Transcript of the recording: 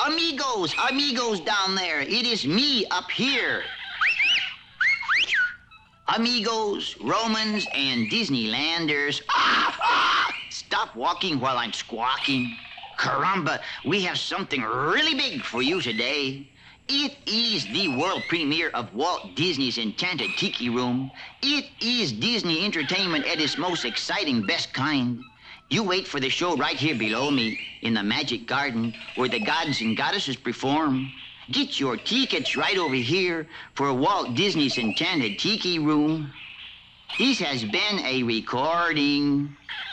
Amigos, amigos down there. It is me up here. Amigos, Romans, and Disneylanders. Stop walking while I'm squawking. Caramba, we have something really big for you today. It is the world premiere of Walt Disney's Enchanted Tiki Room. It is Disney entertainment at its most exciting, best kind. You wait for the show right here below me in the Magic Garden where the gods and goddesses perform. Get your tickets right over here for Walt Disney's Enchanted Tiki Room. This has been a recording.